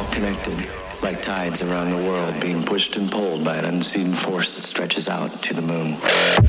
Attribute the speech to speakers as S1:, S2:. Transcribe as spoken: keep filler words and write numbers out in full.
S1: connected, like tides around the world being pushed and pulled by an unseen force that stretches out to the moon.